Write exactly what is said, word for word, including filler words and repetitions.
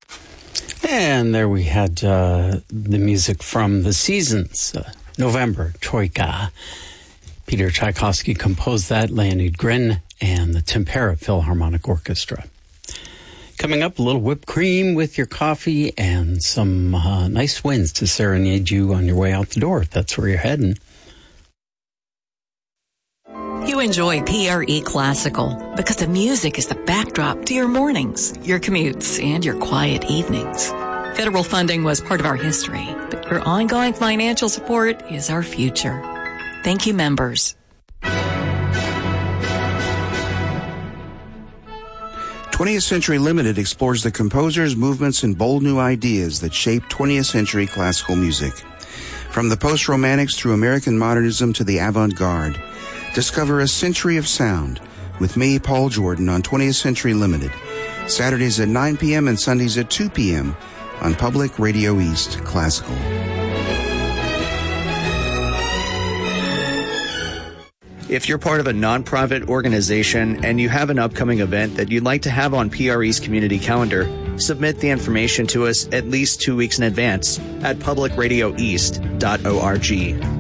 And there we had uh, the music from The Seasons, uh, November, Troika. Peter Tchaikovsky composed that, Leonid Grin, and the Tempera Philharmonic Orchestra. Coming up, a little whipped cream with your coffee and some uh, nice winds to serenade you on your way out the door, if that's where you're heading. You enjoy P R E Classical because the music is the backdrop to your mornings, your commutes, and your quiet evenings. Federal funding was part of our history, but your ongoing financial support is our future. Thank you, members. twentieth Century Limited explores the composers, movements, and bold new ideas that shape twentieth century classical music. From the post-romantics through American modernism to the avant-garde, discover a century of sound with me, Paul Jordan, on twentieth Century Limited, Saturdays at nine p.m. and Sundays at two p.m. on Public Radio East Classical. If you're part of a nonprofit organization and you have an upcoming event that you'd like to have on P R E's community calendar, submit the information to us at least two weeks in advance at public radio east dot org.